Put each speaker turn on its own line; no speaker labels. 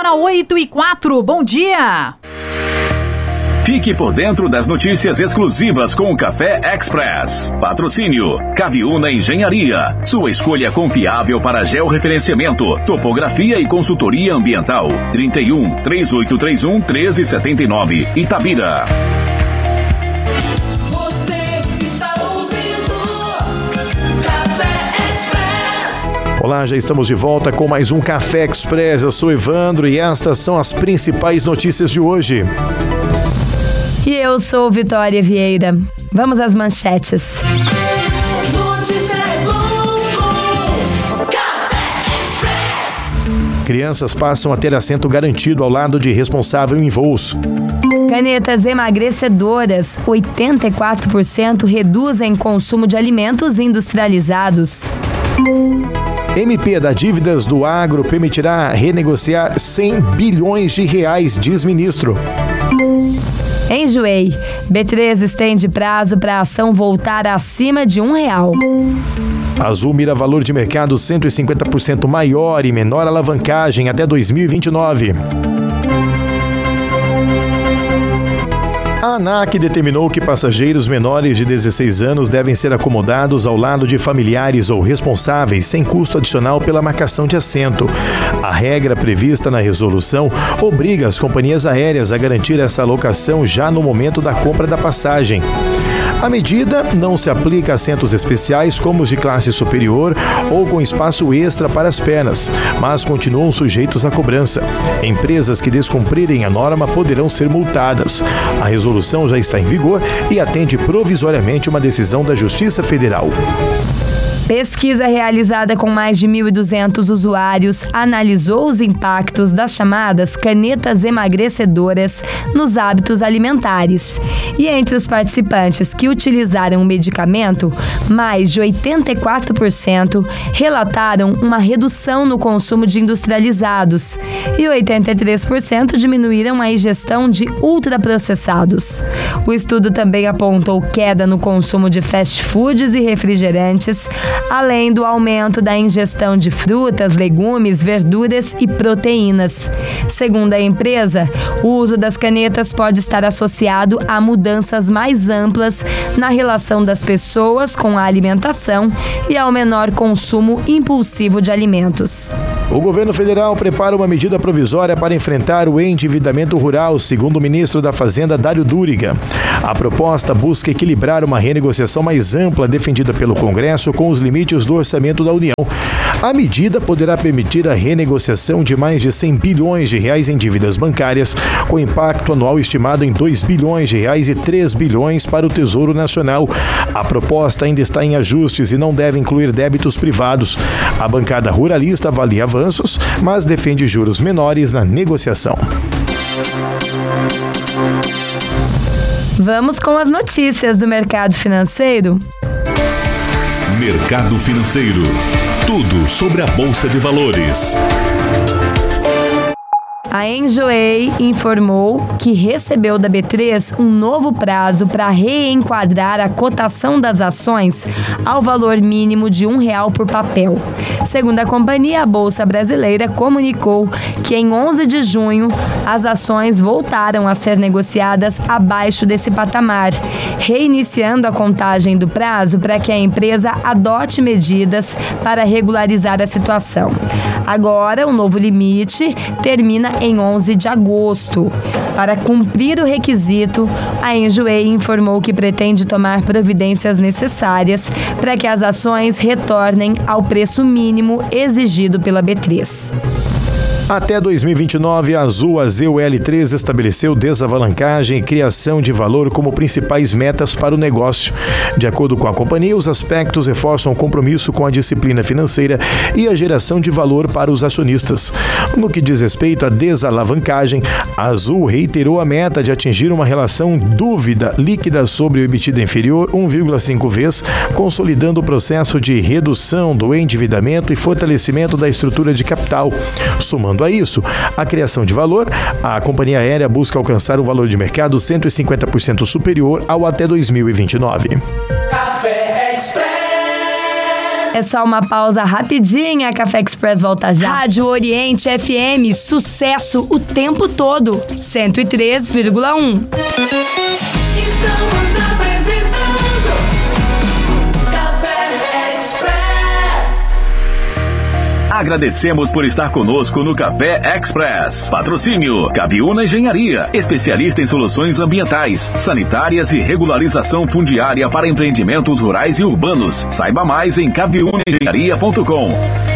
Agora 8h04, bom dia!
Fique por dentro das notícias exclusivas com o Café Express. Patrocínio Caviuna Engenharia. Sua escolha confiável para georreferenciamento, topografia e consultoria ambiental. 31-3831 1379 Itabira.
Olá, já estamos de volta com mais um Café Express. Eu sou Evandro e estas são as principais notícias de hoje.
E eu sou Vitória Vieira. Vamos às manchetes.
Crianças passam a ter assento garantido ao lado de responsável em voos.
Canetas emagrecedoras, 84% reduzem consumo de alimentos industrializados.
MP da dívidas do agro permitirá renegociar 100 bilhões de reais, diz ministro.
Enjoei. B3 estende prazo para a ação voltar acima de R$1.
Azul mira valor de mercado 150% maior e menor alavancagem até 2029. A ANAC determinou que passageiros menores de 16 anos devem ser acomodados ao lado de familiares ou responsáveis sem custo adicional pela marcação de assento. A regra prevista na resolução obriga as companhias aéreas a garantir essa alocação já no momento da compra da passagem. A medida não se aplica a assentos especiais como os de classe superior ou com espaço extra para as pernas, mas continuam sujeitos à cobrança. Empresas que descumprirem a norma poderão ser multadas. A resolução já está em vigor e atende provisoriamente uma decisão da Justiça Federal.
Pesquisa realizada com mais de 1.200 usuários analisou os impactos das chamadas canetas emagrecedoras nos hábitos alimentares. E entre os participantes que utilizaram o medicamento, mais de 84% relataram uma redução no consumo de industrializados e 83% diminuíram a ingestão de ultraprocessados. O estudo também apontou queda no consumo de fast foods e refrigerantes, além do aumento da ingestão de frutas, legumes, verduras e proteínas. Segundo a empresa, o uso das canetas pode estar associado a mudanças mais amplas na relação das pessoas com a alimentação e ao menor consumo impulsivo de alimentos.
O governo federal prepara uma medida provisória para enfrentar o endividamento rural, segundo o ministro da Fazenda, Dário Duriga. A proposta busca equilibrar uma renegociação mais ampla defendida pelo Congresso com os limites do orçamento da União. A medida poderá permitir a renegociação de mais de 100 bilhões de reais em dívidas bancárias, com impacto anual estimado em 2 bilhões de reais e 3 bilhões para o Tesouro Nacional. A proposta ainda está em ajustes e não deve incluir débitos privados. A bancada ruralista avalia avanços, mas defende juros menores na negociação.
Vamos com as notícias do mercado financeiro.
Mercado Financeiro. Tudo sobre a Bolsa de Valores.
A Enjoei informou que recebeu da B3 um novo prazo para reenquadrar a cotação das ações ao valor mínimo de R$1 por papel. Segundo a companhia, a Bolsa Brasileira comunicou que em 11 de junho as ações voltaram a ser negociadas abaixo desse patamar, reiniciando a contagem do prazo para que a empresa adote medidas para regularizar a situação. Agora, o novo limite termina em 11 de agosto. Para cumprir o requisito, a Enjoei informou que pretende tomar providências necessárias para que as ações retornem ao preço mínimo exigido pela B3.
Até 2029, a Azul AZUL3 estabeleceu desalavancagem e criação de valor como principais metas para o negócio. De acordo com a companhia, os aspectos reforçam o compromisso com a disciplina financeira e a geração de valor para os acionistas. No que diz respeito à desalavancagem, a Azul reiterou a meta de atingir uma relação dívida líquida sobre o EBITDA inferior 1,5 vezes, consolidando o processo de redução do endividamento e fortalecimento da estrutura de capital. Somando a isso, a criação de valor, a companhia aérea busca alcançar um valor de mercado 150% superior ao até 2029.
Café Express.
É só uma pausa rapidinha, a Café Express volta já. Rádio Oriente FM, sucesso o tempo todo. 103,1.
Estamos apresentando Café Express.
Agradecemos por estar conosco no Café Express. Patrocínio Caviúna Engenharia, especialista em soluções ambientais, sanitárias e regularização fundiária para empreendimentos rurais e urbanos. Saiba mais em caviunaengenharia.com.